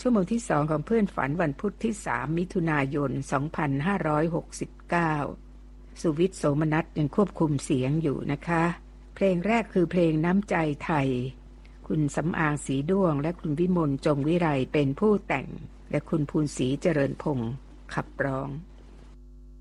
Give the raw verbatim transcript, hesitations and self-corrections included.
ชั่วโมงที่สองของเพื่อนฝันวันพุธที่สามมิถุนายนสองพันห้าร้อยหกสิบเก้าสุวิทย์โสมนัสยังควบคุมเสียงอยู่นะคะเพลงแรกคือเพลงน้ำใจไทยคุณสำอางสีด้วงและคุณวิมลจงวิไลเป็นผู้แต่งและคุณภูนศรีเจริญพงศ์ขับร้อง